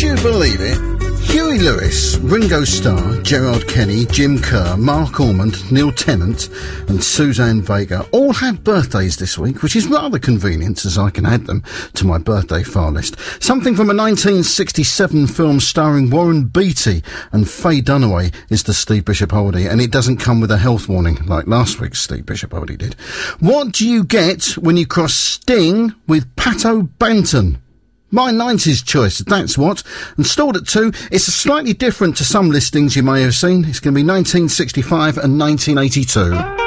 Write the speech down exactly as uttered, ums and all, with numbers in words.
Would you believe it? Huey Lewis, Ringo Starr, Gerard Kenny, Jim Kerr, Mark Ormond, Neil Tennant and Suzanne Vega all had birthdays this week, which is rather convenient as I can add them to my birthday file list. Something from a nineteen sixty-seven film starring Warren Beatty and Faye Dunaway is the Steve Bishop Oldie, and it doesn't come with a health warning like last week's Steve Bishop Oldie did. What do you get when you cross Sting with Pat O'Banton? My nineties choice, that's what. And stalled at two, it's slightly different to some listings you may have seen. It's going to be nineteen sixty-five and nineteen eighty-two.